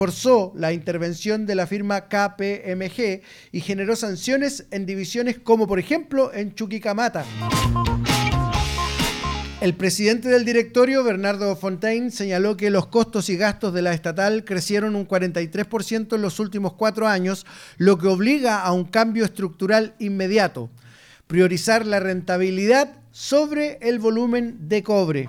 forzó la intervención de la firma KPMG y generó sanciones en divisiones como por ejemplo en Chuquicamata. El presidente del directorio, Bernardo Fontaine, señaló que los costos y gastos de la estatal crecieron un 43% en los últimos 4 años, lo que obliga a un cambio estructural inmediato. Priorizar la rentabilidad sobre el volumen de cobre.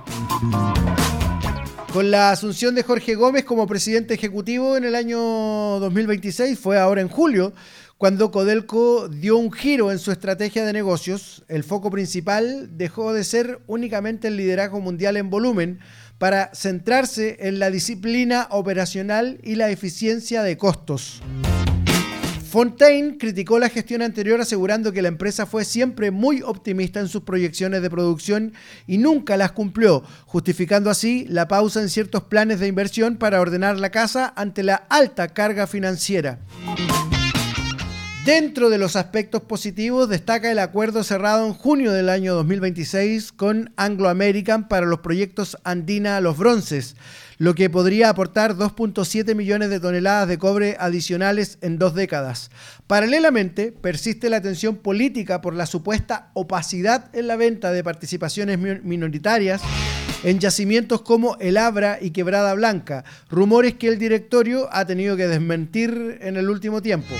Con la asunción de Jorge Gómez como presidente ejecutivo en el año 2026, fue ahora en julio, cuando Codelco dio un giro en su estrategia de negocios. El foco principal dejó de ser únicamente el liderazgo mundial en volumen para centrarse en la disciplina operacional y la eficiencia de costos. Fontaine criticó la gestión anterior asegurando que la empresa fue siempre muy optimista en sus proyecciones de producción y nunca las cumplió, justificando así la pausa en ciertos planes de inversión para ordenar la casa ante la alta carga financiera. Dentro de los aspectos positivos destaca el acuerdo cerrado en junio del año 2026 con Anglo American para los proyectos Andina Los Bronces, lo que podría aportar 2.7 millones de toneladas de cobre adicionales en 2 décadas. Paralelamente, persiste la tensión política por la supuesta opacidad en la venta de participaciones minoritarias en yacimientos como El Abra y Quebrada Blanca, rumores que el directorio ha tenido que desmentir en el último tiempo.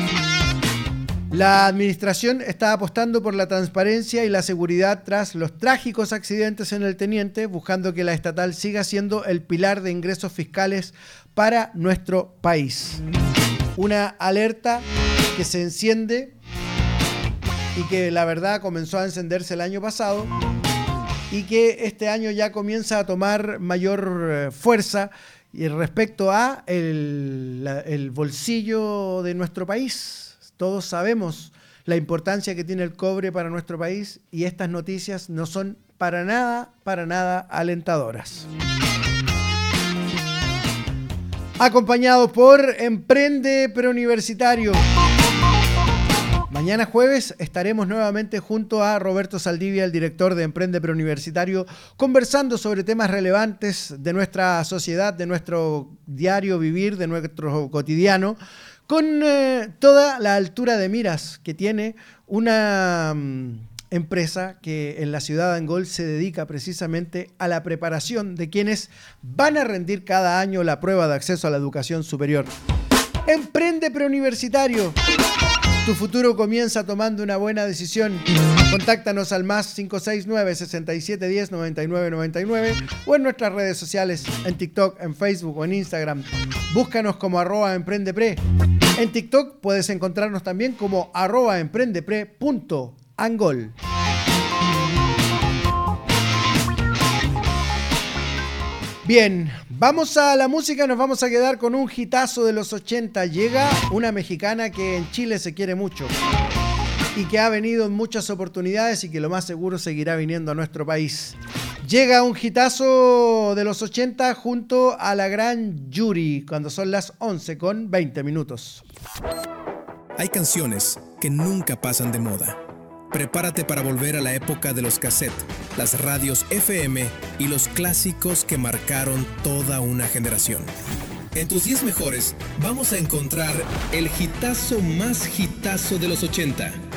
La administración está apostando por la transparencia y la seguridad tras los trágicos accidentes en el Teniente, buscando que la estatal siga siendo el pilar de ingresos fiscales para nuestro país. Una alerta que se enciende y que la verdad comenzó a encenderse el año pasado y que este año ya comienza a tomar mayor fuerza y respecto a el bolsillo de nuestro país. Todos sabemos la importancia que tiene el cobre para nuestro país y estas noticias no son para nada alentadoras. Acompañado por Emprende Preuniversitario. Mañana jueves estaremos nuevamente junto a Roberto Saldivia, el director de Emprende Preuniversitario, conversando sobre temas relevantes de nuestra sociedad, de nuestro diario vivir, de nuestro cotidiano, con toda la altura de miras que tiene una empresa que en la ciudad de Angol se dedica precisamente a la preparación de quienes van a rendir cada año la prueba de acceso a la educación superior. Emprende Preuniversitario. Tu futuro comienza tomando una buena decisión. Contáctanos al más 569-6710-9999 o en nuestras redes sociales, en TikTok, en Facebook o en Instagram. Búscanos como @emprendepre. En TikTok puedes encontrarnos también como @emprendepre.angol. Bien, vamos a la música, nos vamos a quedar con un hitazo de los 80. Llega una mexicana que en Chile se quiere mucho y que ha venido en muchas oportunidades y que lo más seguro seguirá viniendo a nuestro país. Llega un hitazo de los 80 junto a la gran Yuri, cuando son las 11:20. Hay canciones que nunca pasan de moda. Prepárate para volver a la época de los cassettes, las radios FM y los clásicos que marcaron toda una generación. En tus 10 mejores vamos a encontrar el hitazo más hitazo de los 80.